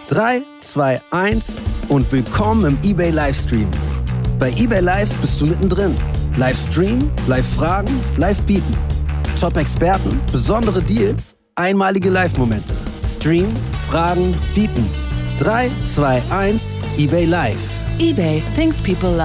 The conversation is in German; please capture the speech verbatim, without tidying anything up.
drei, zwei, eins und willkommen im eBay Livestream. Bei eBay Live bist du mittendrin. Live streamen, live fragen, live bieten. Top-Experten, besondere Deals, einmalige Live-Momente. Stream, fragen, bieten. drei, zwei, eins, eBay Live. eBay, things people love.